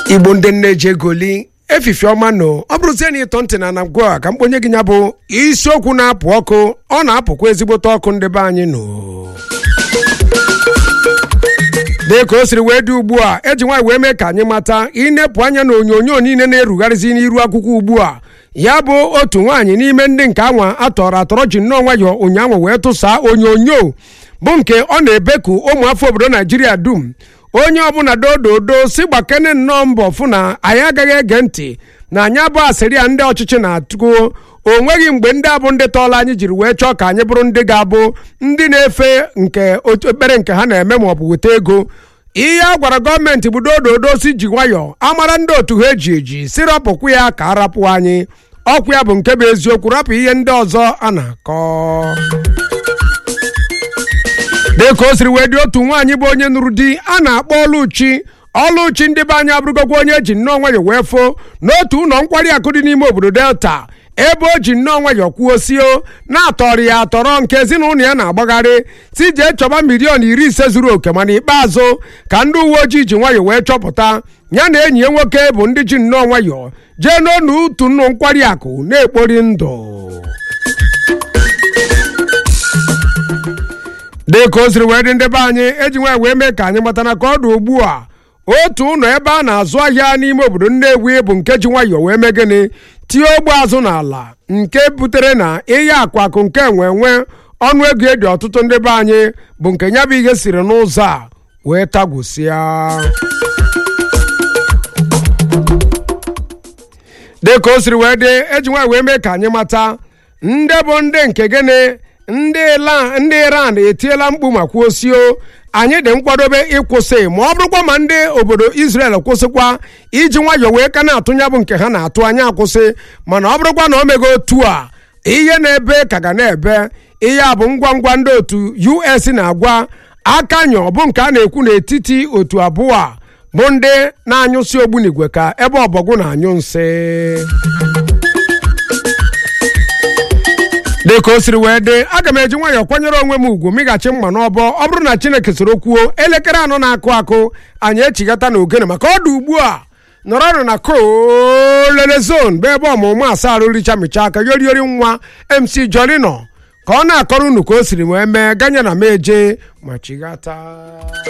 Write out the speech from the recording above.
Igbo ndị nneje goli efife ọma no ọ bụrụzie na ịtọ ntị na anagwa ka mkponye gị nya bụ isiokwu na-apụ ọkụ ọ na-apụkwa ezigbote ọkụ ndị be anyị no dịka o siri wee dị ugbu a eji nwaanyị wee mee ka anyị mata inepụ anya na onyonyo niile na-erugharịzi n'iru akwụkwọ ugbu a ya bụ otu nwaanyị n'ime ndị nke anwa atọrọ ji nnọọ nwayọ ụnyaahụ wee tụsaa onyonyo bụ nke ọ na-ebeku ụmụafọ obodo Naijiria dum onye ọbụla dododo si gbakene nnọọ mbọ fụ na anyị agaghị ege ntị na anya bụ asịrị a ndị ọchịchị na-atụ o nweghị mgbe ndị abụ ndị tọọla anyị jiri wee chọọ ka anyị bụrụ ndị ga-abụ ndị na-efe nke otu ekpere nke ha na-eme ma ọ bụ weta ego ihe a gwara gọọmenti bụ dododo si ji nwayọ amara ndị otu ha eji si rapụkwu ya ka arapụ anyị ọkwa ya bụ nke bụ eziokwu rapụ ihe ndị ọzọ a na-akọ dịka o siri wee dị otu nwaanyị bụ onye nụrụ di a na-akpọ Ọlụchi ndị be anyị abụrụgokwa onye ji nnọọ nwayọ wee fo n'otu ụlọ nkwari akụ dị n'ime obodo Delta ebe o ji nnọọ nwayọ kwuosio na-atọrọ ya atọrọ nke ezinụlọ ya na-agbagharị si jee chọba miliọn 50 zuru oke mana ikpeazụ ka ndị uwe ojii ji nwayọ wee chọpụta ya na enyi ya nwoke bụ ndị ji nnọọ nwayọ jee n'ọnụ otu ụlọ nkwari akụ na-ekpori ndụ dịka o siri wee dị ndị be anyị eji nwaanyị wee mee ka anyị mata na ka ọ dị ugbu a otu ụlọ ebe a na-azụ ahịa n'ime obodo Nnewi bụ nke ji nwayọọ wee mee gịnị tie ogbe azụ n'ala nke butere na ihe akụ nke enwe ọnụ ego dị ọtụtụ ndị be anyị bụ nke ya bụ ihe siri n'ụzọ a wee tagwusịa dịka o siri wee dị eji nwaanyị wee mee ka anyị mata ndị bụ ndị nke gịnị ndị Iran etiela mkpu ma kwuosio anyị dị nkwadobe ịkwụsị ma ọ bụrụkwa ma ndị obodo Israel kwụsịkwa iji nwayọọ wee ka na-atụnya bụ nke ha na-atụ anya akwụsị mana ọ bụrụkwa na o mego otu a ihe na-ebe ka ga na-ebe ihe a bụ ngwa ndị otu US na-agwa aka nyọ bụ nke a na-ekwu n'etiti otu abụọ a bụ ndị na-anyụsị ogbunigwe ka ebe ọbọgwụ na-anyụ nsị dịka o siri wee dị aga m eji nwayọọ kwanyere onwe m ugwu mịghachi mma n'ọbọ ọ bụrụ na Chineke soro kwuo elekere 4 na-akụ akụ anyị echigata na ogene maka ọ dị ugbu a nọrọnụ na Kolele Zone bụ ebe ọmụmụ asarụ richa micha aka yoriori nwa MC Jolly nọ ka ọ na-akọrọ unu ka o siri wee mee ganye na meje ma chigata